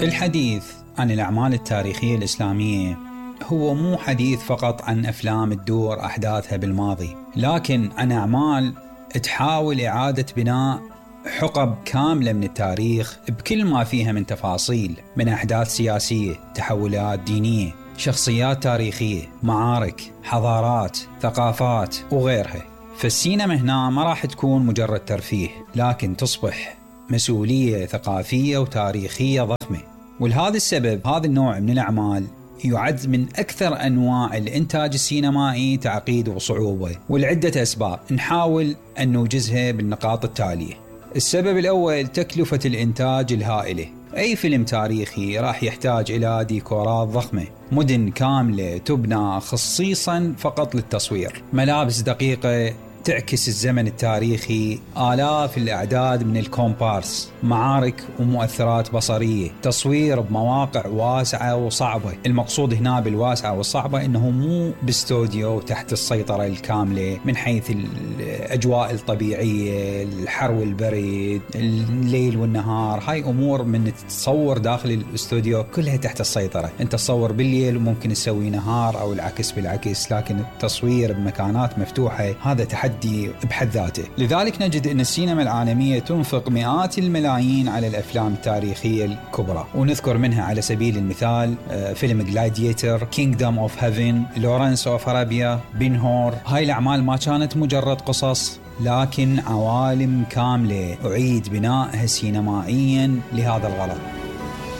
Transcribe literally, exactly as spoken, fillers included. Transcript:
الحديث عن الأعمال التاريخية الإسلامية هو مو حديث فقط عن أفلام تدور أحداثها بالماضي، لكن عن أعمال تحاول إعادة بناء حقب كاملة من التاريخ بكل ما فيها من تفاصيل، من أحداث سياسية، تحولات دينية، شخصيات تاريخية، معارك، حضارات، ثقافات وغيرها. فالسينما هنا ما راح تكون مجرد ترفيه، لكن تصبح مسؤولية ثقافية وتاريخية ضخمة. ولهذا السبب هذا النوع من الأعمال يعد من أكثر أنواع الإنتاج السينمائي تعقيد وصعوبة، ولعدة أسباب نحاول أن نوجزها بالنقاط التالية. السبب الأول تكلفة الإنتاج الهائلة. أي فيلم تاريخي راح يحتاج إلى ديكورات ضخمة، مدن كاملة تبنى خصيصا فقط للتصوير، ملابس دقيقة تعكس الزمن التاريخي، آلاف الأعداد من الكومبارس، معارك ومؤثرات بصرية، تصوير بمواقع واسعة وصعبة. المقصود هنا بالواسعة والصعبة إنه مو باستوديو تحت السيطرة الكاملة من حيث الأجواء الطبيعية، الحر والبرد، الليل والنهار. هاي أمور من تتصور داخل الاستوديو كلها تحت السيطرة. أنت تصور بالليل وممكن تسوي نهار أو العكس بالعكس، لكن التصوير بمكانات مفتوحة هذا تحدي بحد ذاته. لذلك نجد أن السينما العالمية تنفق مئات الملايين على الأفلام التاريخية الكبرى، ونذكر منها على سبيل المثال فيلم جلاديتر، كينغدم أوف هيفن، لورنس أوف أرابيا، بن هور. هاي الأعمال ما كانت مجرد قصص، لكن عوالم كاملة أعيد بنائها سينمائيا لهذا الغرض.